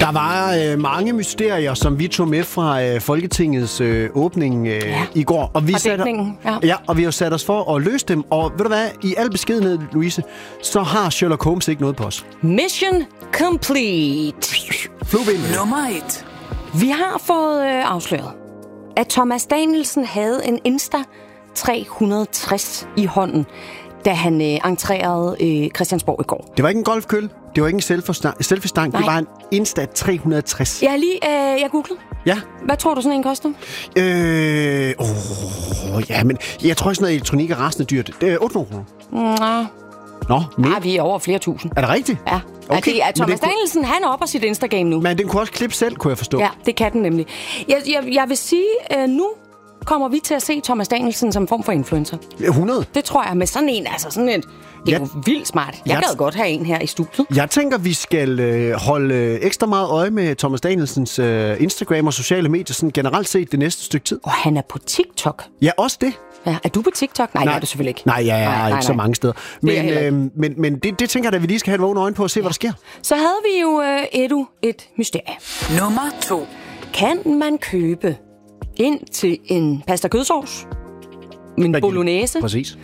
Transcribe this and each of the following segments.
Der var mange mysterier, som vi tog med fra Folketingets åbning i går. Og vi og vi har sat os for at løse dem. Og ved du hvad, i al beskedenhed, Louise, så har Sherlock Holmes ikke noget på os. Mission complete. Nummer 1. Vi har fået afsløret, at Thomas Danielsen havde en Insta 360 i hånden, da han entrerede Christiansborg i går. Det var ikke en golfkølle. Det var ikke en selfie-stang. Det var en Insta 360. Jeg googlede. Ja. Hvad tror du, sådan en koster? Ja, men jeg tror ikke sådan noget elektronik er rasende dyrt. Det er 800 kroner. Nå, nej, vi er over flere tusind. Er det rigtigt? Ja. Okay. Thomas Danielsen, han er oppe på sit Instagram nu. Men den kunne også klippe selv, kunne jeg forstå. Ja, det kan den nemlig. Jeg vil sige, nu kommer vi til at se Thomas Danielsen som en form for influencer. 100? Det tror jeg, med sådan en, altså sådan et... Det er jo vildt smart. Jeg gad godt have en her i studiet. Jeg tænker, vi skal holde ekstra meget øje med Thomas Danielsens Instagram og sociale medier, sådan generelt set det næste stykke tid. Og han er på TikTok. Ja, også det. Ja, er du på TikTok? Nej, det er du selvfølgelig ikke. Nej, jeg er ikke så mange steder. Men det tænker jeg, at vi lige skal have et vågne øjne på og se, hvad der sker. Så havde vi jo et mysterie. Nummer 2. Kan man købe ind til en pasta kødsovs, en bolognese, præcis,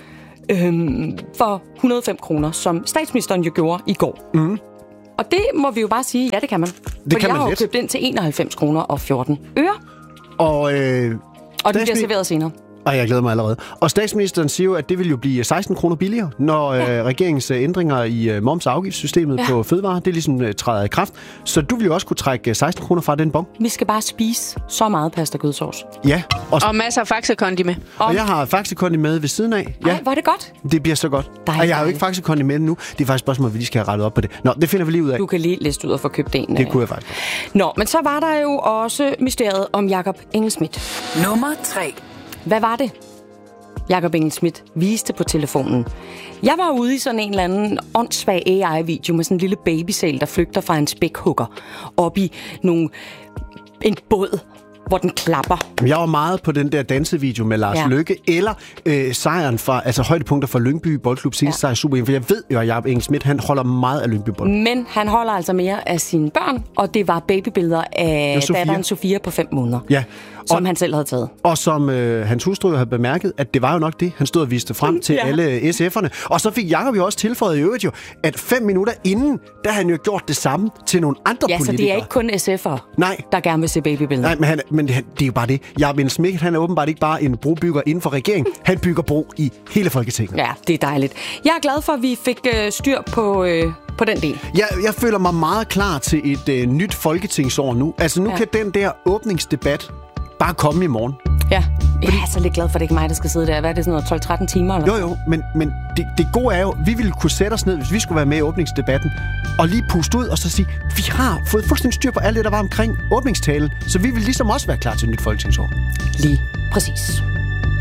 for 105 kroner, som statsministeren jo gjorde i går. Mm. Og det må vi jo bare sige, ja, det kan man. Fordi jeg har jo købt ind til 91 kroner og 14 øre. Og den bliver serveret senere. Og jeg glæder mig allerede. Og statsministeren siger jo, at det vil jo blive 16 kroner billigere, når regeringens ændringer i moms- og afgiftssystemet på fødevarer, det ligesom træder i kraft. Så du vil jo også kunne trække 16 kroner fra den bon. Vi skal bare spise så meget pasta kødsovs. Ja. Og masser af Faxe-kondi med. Og jeg har Faxe-kondi med ved siden af. Ja. Ej, var det godt? Det bliver så godt. Og jeg har jo ikke Faxe-kondi med nu. Det er faktisk et spørgsmål, at vi lige skal have rettet op på det. Nå, det finder vi lige ud af. Du kan lige liste ud og få købt en. Det kunne jeg faktisk. Nå, men så var der jo også mysteriet om Jakob Engel-Schmidt. Nummer 3. Hvad var det, Jakob Engel-Schmidt viste på telefonen? Jeg var ude i sådan en eller anden åndssvag AI-video med sådan en lille babysæl, der flygter fra en spækhugger op i en båd, hvor den klapper. Jeg var meget på den der dansevideo med Lars Løkke, eller sejren fra, altså højdepunkter fra Lyngby Boldklub, seneste sejr Super, for jeg ved jo, at Jakob Engel-Schmidt, han holder meget af Lyngby Bold. Men han holder altså mere af sine børn, og det var babybilleder af datteren Sofia på 5 måneder. Ja. Som han selv havde taget. Og som hans hustru havde bemærket, at det var jo nok det, han stod og viste frem til alle SF'erne. Og så fik Jakob jo også tilføjet i øvrigt jo, at 5 minutter inden, der havde han jo gjort det samme til nogle andre politikere. Ja, så det er ikke kun SF'ere, der gerne vil se babybilleder. Nej, men det er jo bare det. Jakob Engel-Schmidt, han er åbenbart ikke bare en brobygger inden for regeringen. Han bygger bro i hele Folketinget. Ja, det er dejligt. Jeg er glad for, at vi fik styr på den del. Jeg føler mig meget klar til et nyt folketingsår nu. Altså nu kan den der åbningsdebat bare komme i morgen. Ja, jeg er så lidt glad for, at det ikke er mig, der skal sidde der. Hvad er det, sådan noget 12-13 timer? Eller? Jo, men det gode er jo, vi ville kunne sætte os ned, hvis vi skulle være med i åbningsdebatten, og lige puste ud og så sige, vi har fået fuldstændig styr på alt det, der var omkring åbningstalen, så vi vil ligesom også være klar til et nyt folketingsår. Lige præcis.